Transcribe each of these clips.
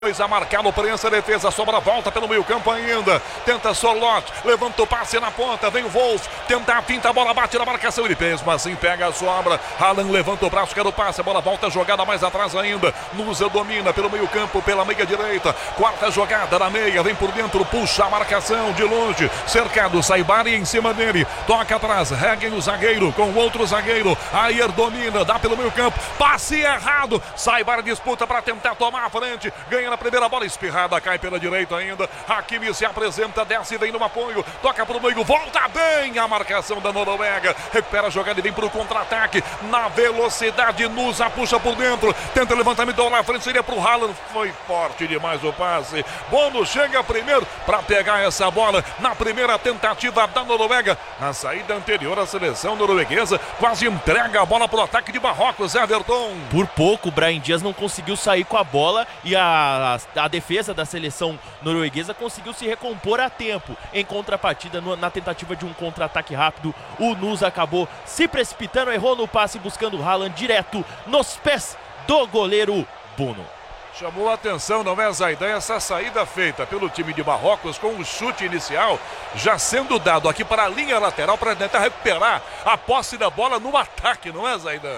A marcar no prensa, a defesa, sobra, volta pelo meio campo ainda, tenta Sorloth, levanta o passe na ponta, vem o Wolf, tenta a finta, a bola bate na marcação, ele mesmo assim pega a sobra, Haaland levanta o braço, quer o passe, a bola volta, jogada mais atrás ainda, Nusa domina pelo meio campo, pela meia direita, quarta jogada na meia, vem por dentro, puxa a marcação de longe, cercado, Saibari em cima dele, toca atrás, Hegen o zagueiro, com o outro zagueiro, Ayer domina, dá pelo meio campo, passe errado, Saibari disputa para tentar tomar a frente, ganha na primeira bola, espirrada, cai pela direita ainda, Hakimi se apresenta, desce, vem no apoio, toca pro meio, volta bem a marcação da Noruega, recupera a jogada e vem pro contra-ataque, na velocidade, Nusa puxa por dentro, tenta levantamento lá na frente, seria pro Haaland, foi forte demais o passe, Bono chega primeiro para pegar essa bola, na primeira tentativa da Noruega, na saída anterior a seleção norueguesa, quase entrega a bola pro ataque de Marrocos, Everton. Por pouco o Brahim Dias não conseguiu sair com a bola e a defesa da seleção norueguesa conseguiu se recompor a tempo. Em contrapartida, na tentativa de um contra-ataque rápido, o Nusa acabou se precipitando, errou no passe buscando o Haaland direto nos pés do goleiro Bono. Chamou a atenção, não é, Zaidan, essa saída feita pelo time de Marrocos com o chute inicial já sendo dado aqui para a linha lateral para tentar recuperar a posse da bola no ataque, não é, Zaidan?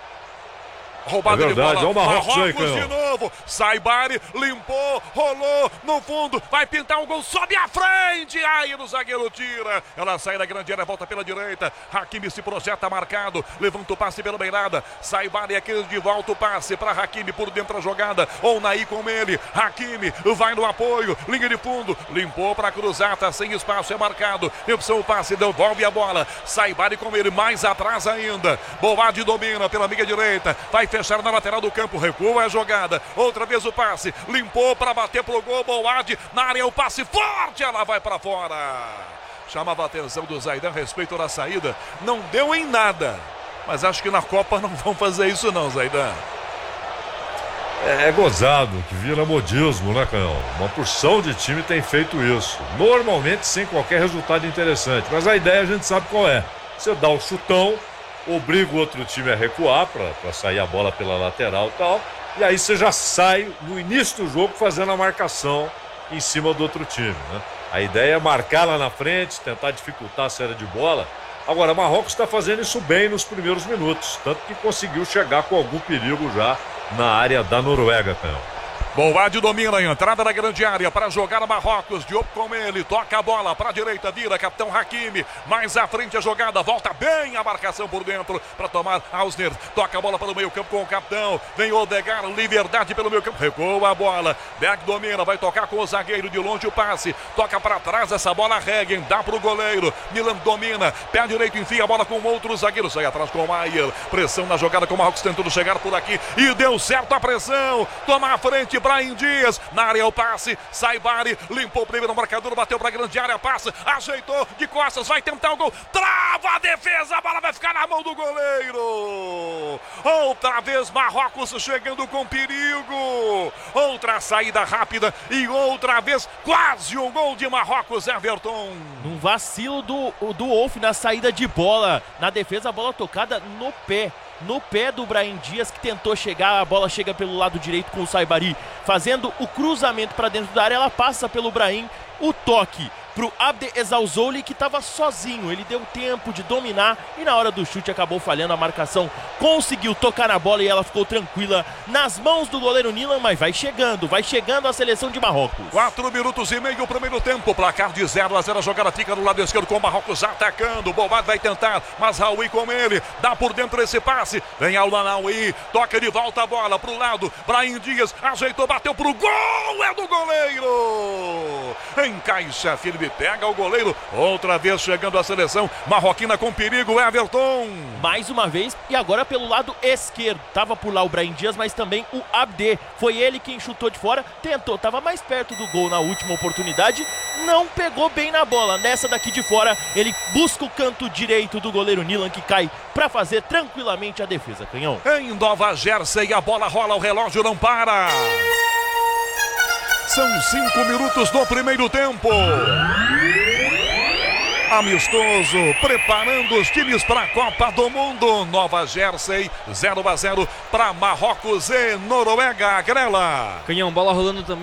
Roubada de bola, Marrocos de novo, Saibari, limpou, rolou, no fundo, vai pintar um gol, sobe à frente, aí o zagueiro tira, ela sai da grande área, volta pela direita, Hakimi se projeta marcado, levanta o passe pela beirada, Saibari aqui de volta o passe para Hakimi por dentro da jogada, ou Naí com ele, Hakimi vai no apoio, linha de fundo, limpou para cruzar, tá sem espaço, é marcado, opção o passe, devolve a bola, Saibari com ele, mais atrás ainda, Boad domina pela meia direita, vai fechar na lateral do campo, recua a jogada, outra vez o passe, limpou para bater pro gol, Boad na área, o passe forte, ela vai para fora. Chamava a atenção do Zaidan a respeito da saída, não deu em nada, mas acho que na Copa não vão fazer isso não, Zaidan. É gozado, que vira modismo, né, Canhão? Uma porção de time tem feito isso, normalmente sem qualquer resultado interessante, mas a ideia a gente sabe qual é, você dá o chutão, obriga o outro time a recuar para sair a bola pela lateral e tal, e aí você já sai no início do jogo fazendo a marcação em cima do outro time, né? A ideia é marcar lá na frente, tentar dificultar a saída de bola. Agora, Marrocos está fazendo isso bem nos primeiros minutos, tanto que conseguiu chegar com algum perigo já na área da Noruega, Canhão. Boad domina a entrada da grande área para jogar a Marrocos, Diop com ele, toca a bola para a direita, vira capitão Hakimi, mais à frente a jogada, volta bem a marcação por dentro para tomar Ausner, toca a bola para o meio campo com o capitão, vem Odegaard, liberdade pelo meio campo, recua a bola, Berg domina, vai tocar com o zagueiro de longe o passe, toca para trás essa bola, Hegen, dá para o goleiro, Milan domina, pé direito, enfia a bola com outro zagueiro, sai atrás com o Ayer, pressão na jogada com o Marrocos tentando chegar por aqui e deu certo a pressão, toma a frente, Brahim Dias, na área o passe, Saibari, limpou o primeiro marcador, bateu para a grande área, passa, ajeitou de costas, vai tentar o gol, trava a defesa, a bola vai ficar na mão do goleiro. Outra vez Marrocos chegando com perigo, outra saída rápida e outra vez quase um gol de Marrocos, Everton. Um vacilo do Wolf na saída de bola, na defesa a bola tocada no pé do Brahim Dias, que tentou chegar, a bola chega pelo lado direito com o Saibari, fazendo o cruzamento para dentro da área, ela passa pelo Brahim, o toque pro Abde Ezzalzouli, que estava sozinho, ele deu tempo de dominar e na hora do chute acabou falhando a marcação, conseguiu tocar na bola e ela ficou tranquila nas mãos do goleiro Nilan, mas vai chegando a seleção de Marrocos. 4 minutos e meio o primeiro tempo, placar de 0-0, a jogada fica do lado esquerdo com o Marrocos atacando, Boad vai tentar, mas Raoui com ele, dá por dentro esse passe, vem Al-Naoui, toca de volta a bola pro lado, Brahim Dias ajeitou, bateu pro gol, é do goleiro, encaixa firme, pega o goleiro, outra vez chegando a seleção marroquina com perigo, Everton. Mais uma vez, e agora pelo lado esquerdo, tava por lá o Brahim Dias, mas também o Abde, foi ele quem chutou de fora, tentou, tava mais perto do gol na última oportunidade, não pegou bem na bola, nessa daqui de fora, ele busca o canto direito do goleiro Nilan, que cai para fazer tranquilamente a defesa, Canhão. Em Nova Jersey, a bola rola, o relógio não para. São 5 minutos do primeiro tempo. amistoso, preparando os times para a Copa do Mundo. Nova Jersey, 0-0 para Marrocos e Noruega. Grela. Canhão, bola rolando também.